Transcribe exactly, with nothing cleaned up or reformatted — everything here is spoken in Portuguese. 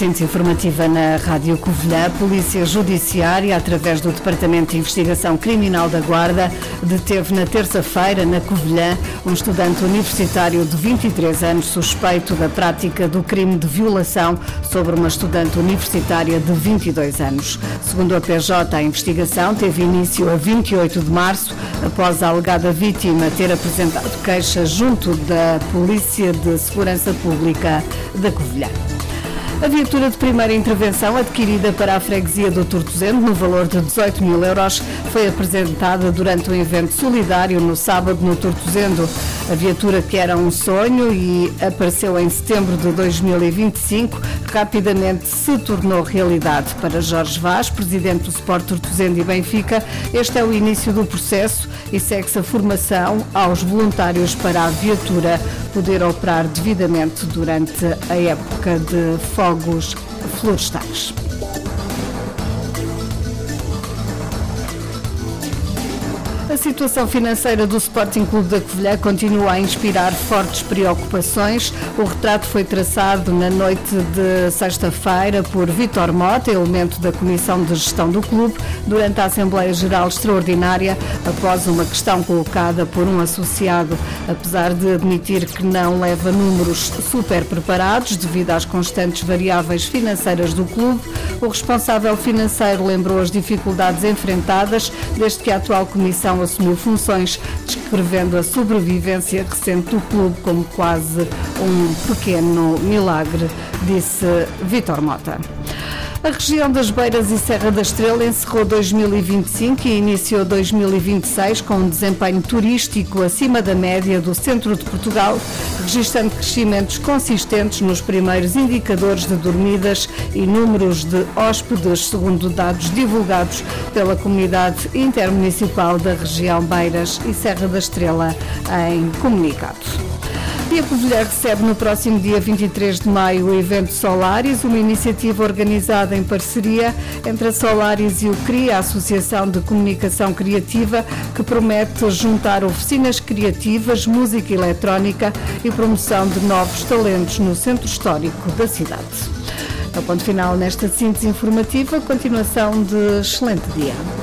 Síntese informativa na Rádio Covilhã. Polícia Judiciária, através do Departamento de Investigação Criminal da Guarda, deteve na terça-feira, na Covilhã, um estudante universitário de vinte e três anos suspeito da prática do crime de violação sobre uma estudante universitária de vinte e dois anos. Segundo a P J, a investigação teve início a vinte e oito de março, após a alegada vítima ter apresentado queixa junto da Polícia de Segurança Pública da Covilhã. A viatura de primeira intervenção, adquirida para a freguesia do Tortozendo, no valor de dezoito mil euros, foi apresentada durante um evento solidário no sábado no Tortozendo. A viatura, que era um sonho e apareceu em setembro de dois mil e vinte e cinco, rapidamente se tornou realidade. Para Jorge Vaz, presidente do Sport Tortozendo e Benfica, este é o início do processo e segue-se a formação aos voluntários para a viatura poder operar devidamente durante a época de fogos florestais. A situação financeira do Sporting Clube da Covilhã continua a inspirar fortes preocupações. O retrato foi traçado na noite de sexta-feira por Vítor Mota, elemento da Comissão de Gestão do clube, durante a Assembleia Geral Extraordinária, após uma questão colocada por um associado. Apesar de admitir que não leva números super preparados devido às constantes variáveis financeiras do clube, o responsável financeiro lembrou as dificuldades enfrentadas desde que a atual Comissão assumiu funções, descrevendo a sobrevivência recente do clube como quase um pequeno milagre, disse Vítor Mota. A região das Beiras e Serra da Estrela encerrou dois mil e vinte e cinco e iniciou dois mil e vinte e seis com um desempenho turístico acima da média do centro de Portugal, registrando crescimentos consistentes nos primeiros indicadores de dormidas e números de hóspedes, segundo dados divulgados pela Comunidade Intermunicipal da região Beiras e Serra da Estrela em comunicado. E a Covilhã recebe no próximo dia vinte e três de maio o evento Solaris, uma iniciativa organizada em parceria entre a Solaris e o C R I, a Associação de Comunicação Criativa, que promete juntar oficinas criativas, música eletrónica e promoção de novos talentos no centro histórico da cidade. É o ponto final nesta síntese informativa. Continuação de excelente dia.